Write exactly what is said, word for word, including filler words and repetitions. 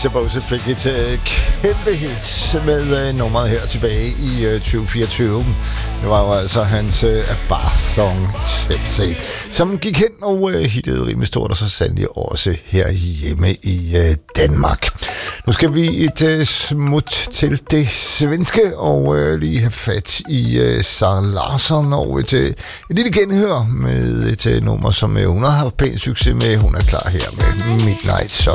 Bose fik et uh, kæmpe hit med uh, nummeret her tilbage i uh, tyve fireogtyve. Det var jo altså hans uh, Bathong Tipsy, som gik hen og uh, hittede rimelig stort, og så sandelig også her hjemme i uh, Danmark. Nu skal vi et uh, smut til det svenske og uh, lige have fat i uh, Zara Larsson og et, uh, et lille genhør med et uh, nummer, som uh, hun har haft pæn succes med. Hun er klar her med Midnight Sun.